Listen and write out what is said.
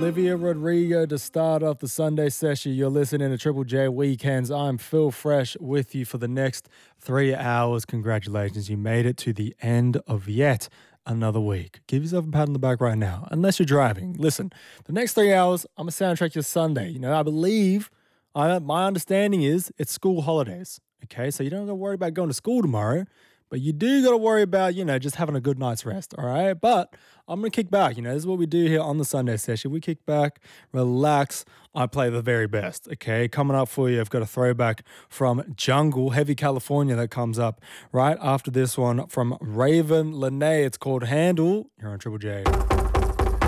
Olivia Rodrigo to start off the Sunday session. You're listening to Triple J Weekends. I'm Phil Fresh with you for the next 3 hours. Congratulations, you made it to the end of yet another week. Give yourself a pat on the back right now, unless you're driving. Listen, the next 3 hours, I'm going to soundtrack your Sunday. You know, I believe, my understanding is it's school holidays, okay? So you don't have to worry about going to school tomorrow. But you do got to worry about, just having a good night's rest, all right? But I'm going to kick back. This is what we do here on the Sunday session. We kick back, relax. I play the very best, okay? Coming up for you, I've got a throwback from Jungle, Heavy California, that comes up right after this one from Raven Lene. It's called Handle. You're on Triple J.